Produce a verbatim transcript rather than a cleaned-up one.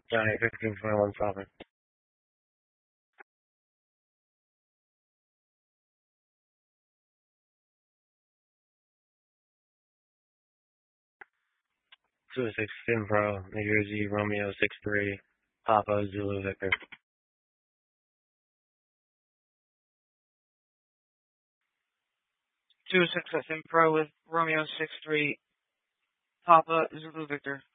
Johnny fifteen twenty-one Falcon. two oh six Finpro, New Jersey, Romeo six three, Papa Zulu Victor. two oh six at Finpro with Romeo six three, Papa Zulu Victor.